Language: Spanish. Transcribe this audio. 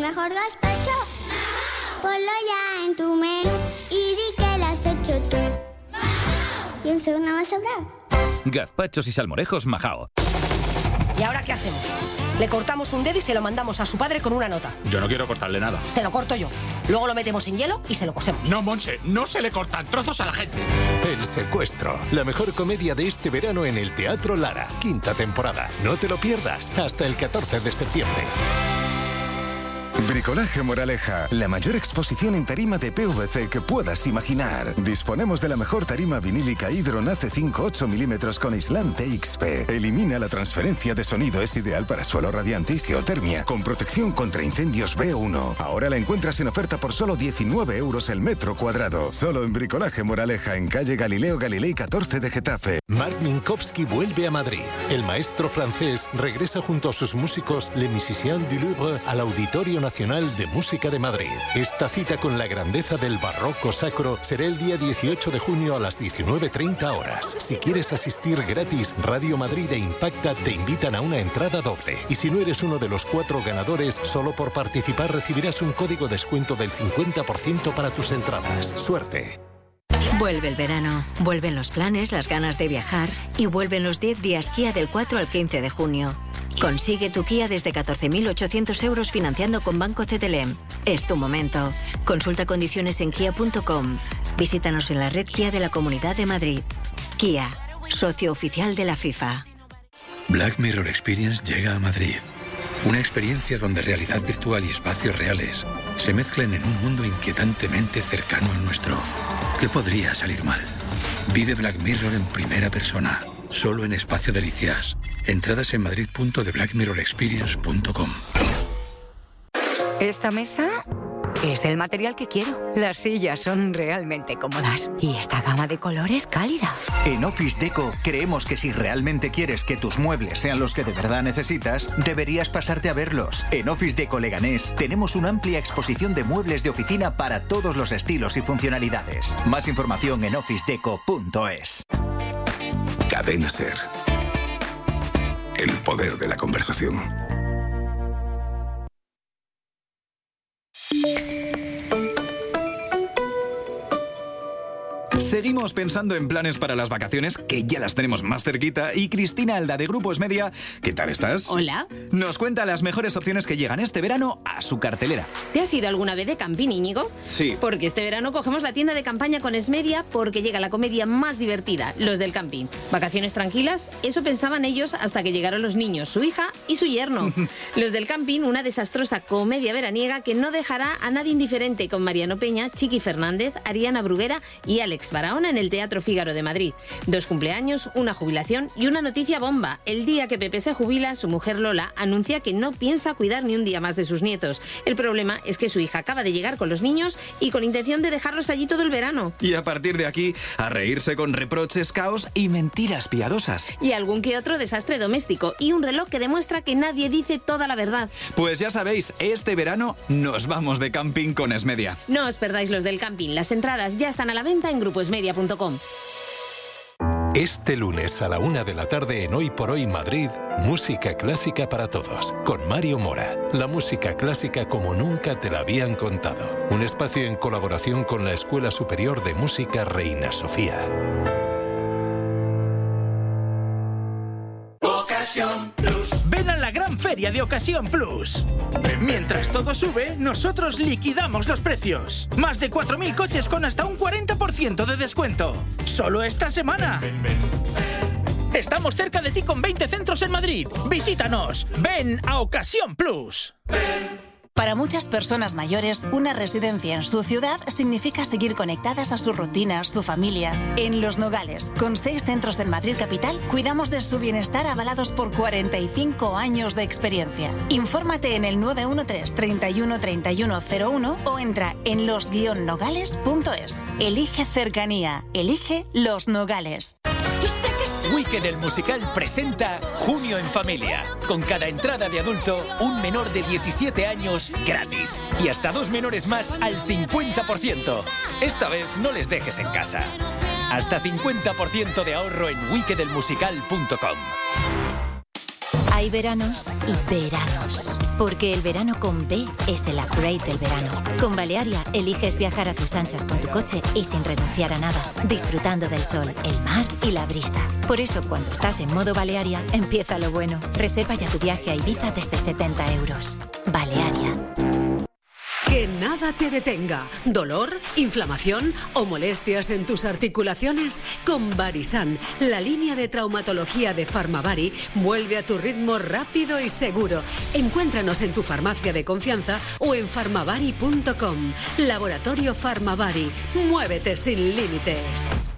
mejor gazpacho? Ponlo ya en tu menú y di que lo has hecho tú. Y un segundo más sobrado. Gazpachos y salmorejos Majao. ¿Y ahora qué hacemos? Le cortamos un dedo y se lo mandamos a su padre con una nota. Yo no quiero cortarle nada. Se lo corto yo. Luego lo metemos en hielo y se lo cosemos. No, Monse, no se le cortan trozos a la gente. El Secuestro, la mejor comedia de este verano en el Teatro Lara. 5ª temporada. No te lo pierdas, hasta el 14 de septiembre. Bricolaje Moraleja, la mayor exposición en tarima de PVC que puedas imaginar. Disponemos de la mejor tarima vinílica Hydron AC5 8 mm con aislante XP. Elimina la transferencia de sonido, es ideal para suelo radiante y geotermia, con protección contra incendios B1. Ahora la encuentras en oferta por solo 19 euros el metro cuadrado. Solo en Bricolaje Moraleja, en calle Galileo Galilei 14 de Getafe. Marc Minkowski vuelve a Madrid. El maestro francés regresa junto a sus músicos Les Musiciens du Louvre al Auditorio Nacional de Música de Madrid. Esta cita con la grandeza del barroco sacro será el día 18 de junio a las 19:30 horas. Si quieres asistir gratis, Radio Madrid e Impacta te invitan a una entrada doble. Y si no eres uno de los 4 ganadores, solo por participar recibirás un código descuento del 50% para tus entradas. ¡Suerte! Vuelve el verano, vuelven los planes, las ganas de viajar y vuelven los 10 días Kia del 4 al 15 de junio. Consigue tu Kia desde 14.800 euros financiando con Banco CTLM. Es tu momento. Consulta condiciones en kia.com. Visítanos en la red Kia de la Comunidad de Madrid. Kia, socio oficial de la FIFA. Black Mirror Experience llega a Madrid. Una experiencia donde realidad virtual y espacios reales se mezclan en un mundo inquietantemente cercano al nuestro. ¿Qué podría salir mal? Vive Black Mirror en primera persona, solo en Espacio Delicias. Entradas en madrid.theblackmirrorexperience.com. Esta mesa es del material que quiero. Las sillas son realmente cómodas y esta gama de colores cálida. En Office Deco creemos que si realmente quieres que tus muebles sean los que de verdad necesitas, deberías pasarte a verlos. En Office Deco Leganés tenemos una amplia exposición de muebles de oficina para todos los estilos y funcionalidades. Más información en officedeco.es. Cadena SER. El poder de la conversación. Seguimos pensando en planes para las vacaciones, que ya las tenemos más cerquita, y Cristina Alda de Grupo Esmedia, ¿qué tal estás? Hola. Nos cuenta las mejores opciones que llegan este verano a su cartelera. ¿Te has ido alguna vez de camping, Íñigo? Sí. Porque este verano cogemos la tienda de campaña con Esmedia porque llega la comedia más divertida, los del camping. Vacaciones tranquilas, eso pensaban ellos hasta que llegaron los niños, su hija y su yerno. Los del camping, una desastrosa comedia veraniega que no dejará a nadie indiferente, con Mariano Peña, Chiqui Fernández, Ariana Bruguera y Alex Barahona en el Teatro Fígaro de Madrid. 2 cumpleaños, una jubilación y una noticia bomba. El día que Pepe se jubila, su mujer Lola anuncia que no piensa cuidar ni un día más de sus nietos. El problema es que su hija acaba de llegar con los niños y con intención de dejarlos allí todo el verano. Y a partir de aquí, a reírse con reproches, caos y mentiras piadosas. Y algún que otro desastre doméstico y un reloj que demuestra que nadie dice toda la verdad. Pues ya sabéis, este verano nos vamos de camping con Esmedia. No os perdáis los del camping. Las entradas ya están a la venta en grupoesmedia.com. Este lunes a la 1 de la tarde en Hoy por Hoy Madrid, música clásica para todos, con Mario Mora. La música clásica como nunca te la habían contado. Un espacio en colaboración con la Escuela Superior de Música Reina Sofía. Ocasión Plus. Ven a la gran feria de Ocasión Plus. Mientras todo sube, nosotros liquidamos los precios. Más de 4.000 coches con hasta un 40% de descuento. Solo esta semana. Estamos cerca de ti con 20 centros en Madrid. Visítanos. Ven a Ocasión Plus. Para muchas personas mayores, una residencia en su ciudad significa seguir conectadas a sus rutinas, su familia. En Los Nogales, con 6 centros en Madrid capital, cuidamos de su bienestar avalados por 45 años de experiencia. Infórmate en el 913 31 31 01 o entra en los-nogales.es. Elige cercanía. Elige Los Nogales. Wicked el musical presenta Junio en Familia. Con cada entrada de adulto, un menor de 17 años gratis. Y hasta 2 menores más al 50%. Esta vez no les dejes en casa. Hasta 50% de ahorro en wickedelmusical.com. Hay veranos y veranos. Porque el verano con B es el upgrade del verano. Con Balearia eliges viajar a tus anchas con tu coche y sin renunciar a nada, disfrutando del sol, el mar y la brisa. Por eso, cuando estás en modo Balearia, empieza lo bueno. Reserva ya tu viaje a Ibiza desde 70 euros. Balearia. Que nada te detenga. ¿Dolor, inflamación o molestias en tus articulaciones? Con Barisan, la línea de traumatología de Farmavari, vuelve a tu ritmo rápido y seguro. Encuéntranos en tu farmacia de confianza o en farmavari.com. Laboratorio Farmavari. Muévete sin límites.